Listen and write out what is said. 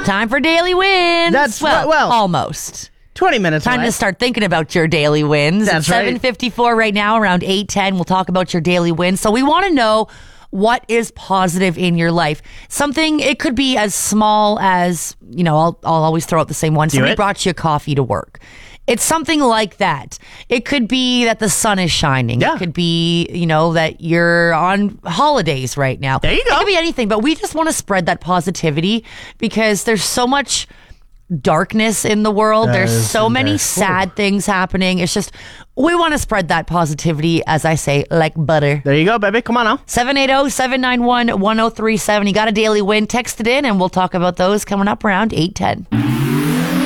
Time for daily wins. That's well, right. almost. 20 minutes Time away. to start thinking about your daily wins. That's It's 7:54 right now, around 8:10. We'll talk about your daily wins. So we want to know what is positive in your life. Something, it could be as small as, I'll always throw out the same one. Somebody brought you a coffee to work. It's something like that. It could be that the sun is shining. Yeah. It could be, that you're on holidays right now. There you go. It could be anything, but we just want to spread that positivity because there's so much darkness in the world. There's so many sad things happening. It's just, we want to spread that positivity, as I say, like butter. There you go, baby. Come on now. 780-791-1037. You got a daily win. Text it in and we'll talk about those coming up around 8:10.